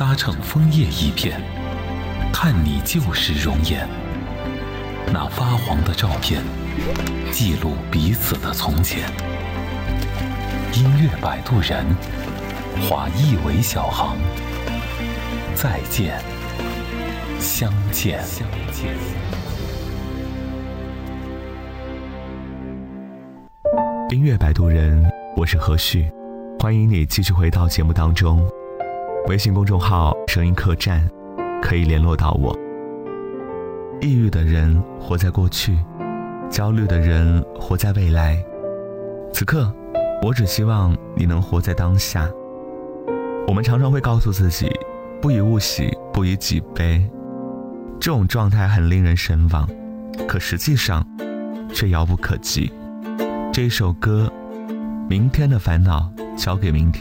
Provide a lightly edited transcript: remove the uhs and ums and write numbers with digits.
搭成枫叶一片，看你旧时容颜。那发黄的照片，记录彼此的从前。音乐摆渡人，划一尾小航。再见，相见。 音乐摆渡人，我是何旭，欢迎你继续回到节目当中。微信公众号声音客栈可以联络到我。抑郁的人活在过去，焦虑的人活在未来。此刻我只希望你能活在当下。我们常常会告诉自己，不以物喜，不以己悲，这种状态很令人神往，可实际上却遥不可及。这一首歌，明天的烦恼交给明天。